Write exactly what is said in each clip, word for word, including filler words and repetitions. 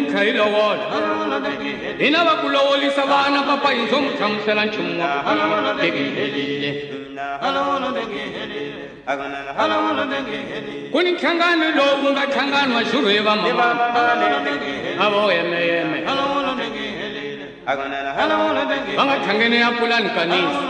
kha hi lovola hina va ku lovolisa vana papa hi ndzo mu hlamusela nchumu wa teki hi helile ku ni nhlangano lowu ku nga nhlangano wa xurhu hi vamamana a vo yeme yeme va nga tlhangene ya pulani kanisa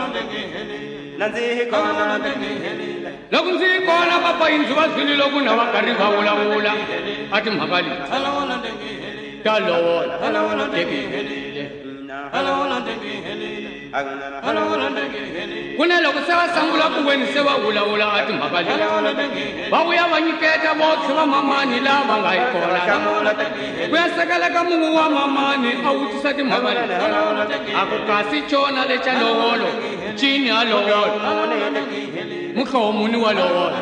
loko ndzi kona papa hi ndzi va zwile loko na va karhi va vulavula a timhaka leti ta lovola teki hi helile ku na loko se va sungula ku veni se va vulavula a timhaka leti va vuya va nyiketa votlhe va mamani laha va nga yi kona ku ya sekela ka mungu wa mamani a vutisa timhaka leti a ku kasi chona lexa lovolo cini ya lovola muhlovo muni wa lovola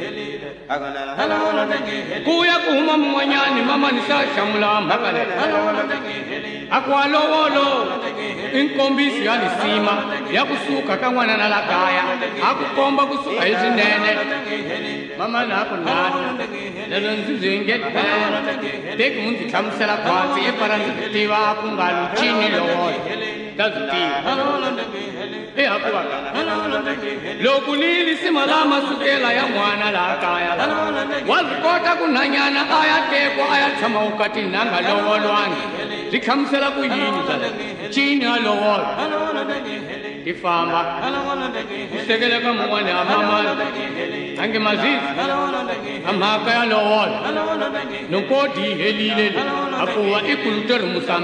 ku ya ku huma mun'wanyani mamani se a hlamula mhaka leti a ku wa lovolo i nkombisi ya lisima ya kusuka ka n'wana na la kaya a ku komba kusuka hi swinene mamani a ku nani leswi ndzi byi ngetela teki mu ndzi hlamusela khwatsi i fana ndzi tiva ku nga lucini lovola ta byi tiva i hakuva loko ni lisima lama sukela ya n'wana laha kaya wa swi kota ku nhanyana a ya tekwa a ya tshama vukati nanga lovolwangi byi hlamusela ku yini bya cini ya lovola ti famba ku sekeleka mun'wana ya mamani a nge mazisi a mhaka ya lovola nokoti yi helile leyi a kuva i kuluteri musama